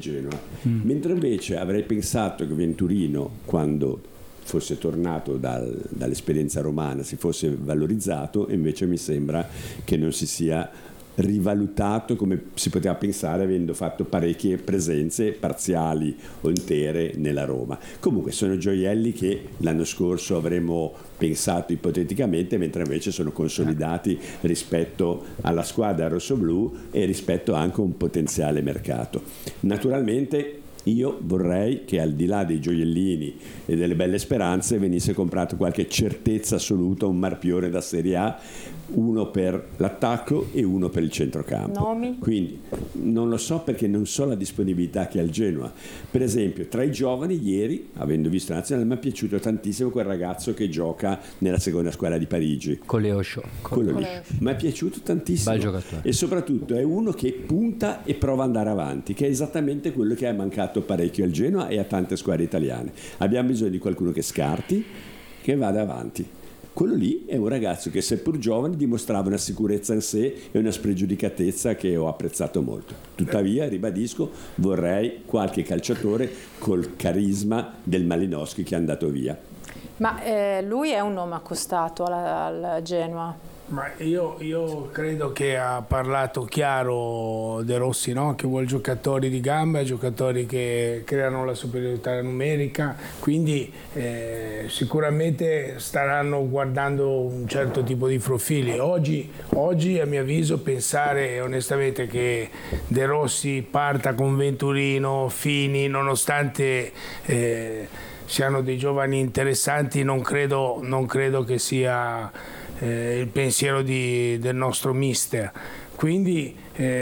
Genoa, mentre invece avrei pensato che Venturino, quando fosse tornato dall'esperienza romana, si fosse valorizzato, e invece mi sembra che non si sia rivalutato come si poteva pensare, avendo fatto parecchie presenze parziali o intere nella Roma. Comunque sono gioielli che l'anno scorso avremmo pensato ipoteticamente, mentre invece sono consolidati rispetto alla squadra rossoblù e rispetto anche a un potenziale mercato. Naturalmente io vorrei che, al di là dei gioiellini e delle belle speranze, venisse comprato qualche certezza assoluta, un marpione da Serie A, uno per l'attacco e uno per il centrocampo. Nomi? Quindi non lo so, perché non so la disponibilità che ha il Genoa. Per esempio, tra i giovani, ieri, avendo visto la nazionale, mi è piaciuto tantissimo quel ragazzo che gioca nella seconda squadra di Parigi, Coleosho. quello lì. Mi è piaciuto tantissimo, Bel giocatore. e soprattutto è uno che punta e prova ad andare avanti, che è esattamente quello che è mancato parecchio al Genoa e a tante squadre italiane. Abbiamo bisogno di qualcuno che scarti, che vada avanti. Quello lì è un ragazzo che, seppur giovane, dimostrava una sicurezza in sé e una spregiudicatezza che ho apprezzato molto. Tuttavia, ribadisco, vorrei qualche calciatore col carisma del Malinowski, che è andato via. Ma lui è un nome accostato al Genoa. Ma io credo che ha parlato chiaro De Rossi, no? Che vuole giocatori di gamba, giocatori che creano la superiorità numerica, quindi sicuramente staranno guardando un certo tipo di profili. Oggi a mio avviso, pensare onestamente che De Rossi parta con Venturino, Fini, nonostante siano dei giovani interessanti, non credo che sia il pensiero del nostro mister. Quindi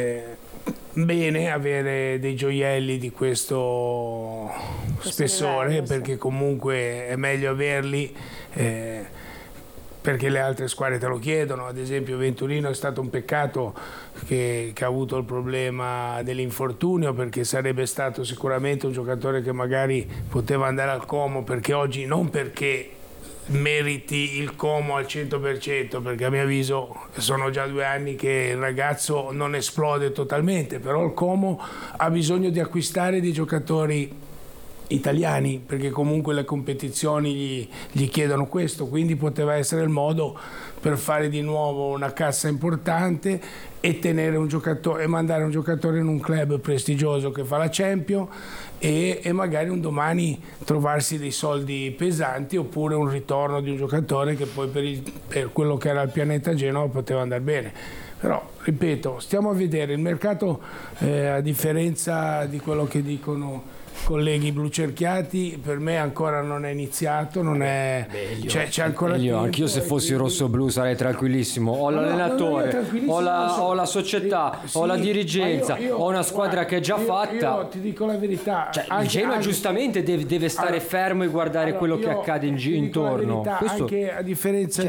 bene avere dei gioielli di questo spessore, livello, perché sì. Comunque è meglio averli, perché le altre squadre te lo chiedono. Ad esempio Venturino è stato un peccato che ha avuto il problema dell'infortunio, perché sarebbe stato sicuramente un giocatore che magari poteva andare al Como, perché oggi, non perché meriti il Como al 100%, perché a mio avviso sono già 2 anni che il ragazzo non esplode totalmente, però il Como ha bisogno di acquistare dei giocatori italiani, perché comunque le competizioni gli chiedono questo, quindi poteva essere il modo per fare di nuovo una cassa importante e tenere un giocatore, e mandare un giocatore in un club prestigioso che fa la Champions, e magari un domani trovarsi dei soldi pesanti, oppure un ritorno di un giocatore che poi per quello che era il pianeta Genova poteva andare bene. Però, ripeto, stiamo a vedere il mercato, a differenza di quello che dicono colleghi blucerchiati, per me ancora non è iniziato, non è, c'è ancora tempo. Anch'io, se fossi rosso-blu, sarei tranquillissimo. Ho l'allenatore, ho la società, ho la dirigenza, ho una squadra che è già fatta. Io ti dico la verità, il Genoa giustamente deve stare fermo e guardare quello che accade intorno. Questo... Anche a differenza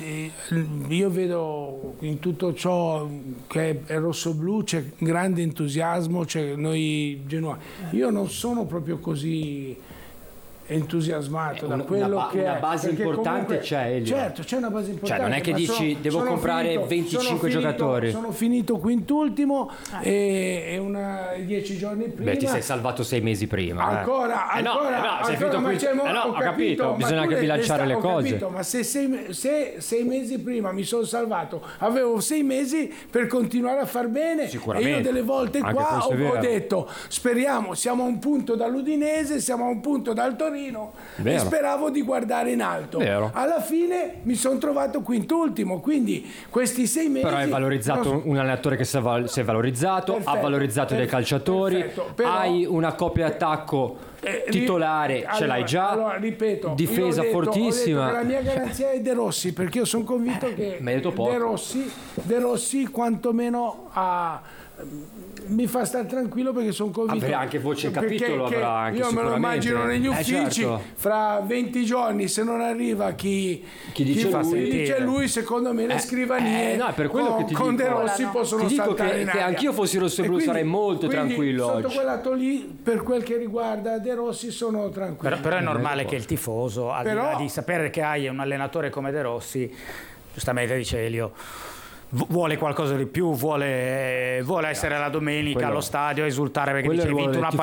io vedo in tutto ciò che è rosso-blu c'è grande entusiasmo, c'è noi Genoa. Io non sono proprio così entusiasmato da quello che una base importante c'è, Elio. Certo, c'è una base importante. Cioè, non è che dici devo comprare 25 giocatori. Sono finito quintultimo e 10 giorni prima. Beh, ti sei salvato 6 mesi prima. Sei finito quintultimo. Ho capito, bisogna anche bilanciare le cose. Capito, ma se 6 mesi prima mi sono salvato, avevo 6 mesi per continuare a far bene. Sicuramente. E io delle volte qua ho detto, speriamo, siamo a un punto dall'Udinese, siamo a un punto dal Torino. E speravo di guardare in alto. Alla fine mi sono trovato quintultimo, quindi questi 6 mesi. Però hai valorizzato un allenatore che si è valorizzato, perfetto, ha valorizzato dei calciatori, però, hai una coppia attacco titolare, ce l'hai già. Allora, ripeto, difesa fortissima. Ho detto che la mia garanzia è De Rossi, perché io sono convinto che De Rossi quantomeno mi fa stare tranquillo, perché sono convinto. Avrà anche voce in capitolo, avrà anche io me lo immagino negli uffici, certo. Fra 20 giorni, se non arriva chi dice lui, secondo me le scrivanie per quello che ti con dico, De Rossi possono saltare in aria. Che anch'io fossi rosso-blu sarei molto tranquillo sotto oggi. quel lato lì, per quel che riguarda De Rossi, sono tranquillo. Però è normale che il tifoso, al di là di sapere che hai un allenatore come De Rossi, giustamente dice Elio, vuole qualcosa di più, vuole essere la domenica allo stadio a esultare perché dice hai vinto una partita.